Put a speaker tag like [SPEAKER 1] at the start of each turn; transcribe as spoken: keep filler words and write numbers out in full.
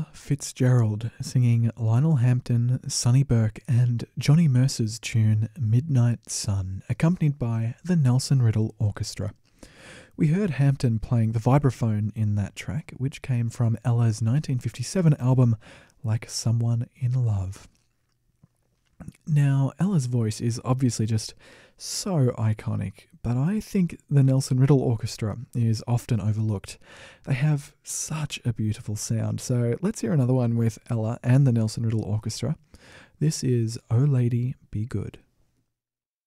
[SPEAKER 1] Ella Fitzgerald singing Lionel Hampton, Sonny Burke and Johnny Mercer's tune Midnight Sun, accompanied by the Nelson Riddle Orchestra. We heard Hampton playing the vibraphone in that track, which came from Ella's nineteen fifty-seven album Like Someone in Love. Now, Ella's voice is obviously just so iconic, but I think the Nelson Riddle Orchestra is often overlooked. They have such a beautiful sound, so let's hear another one with Ella and the Nelson Riddle Orchestra. This is Oh Lady, Be Good.